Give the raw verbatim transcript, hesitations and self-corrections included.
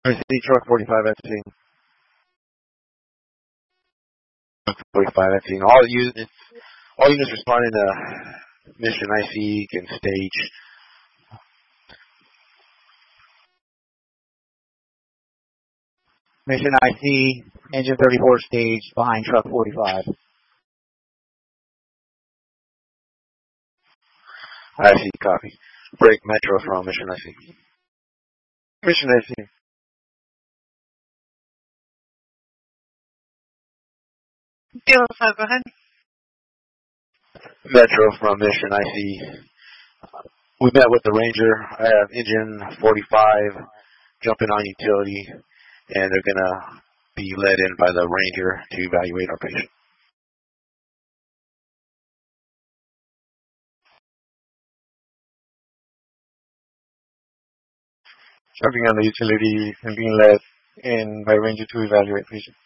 I see truck forty-five at scene. forty-five at scene. All units, all units responding to mission I C can stage. Mission I C, engine thirty-four stage behind truck forty-five. I C, copy. Break Metro from mission I C. Mission I C. zero five, go ahead. Metro from mission I C. We met with the Ranger. I have engine forty-five jumping on utility, and they're going to be led in by the Ranger to evaluate our patient. Jumping on the utility and being led in by Ranger to evaluate patient.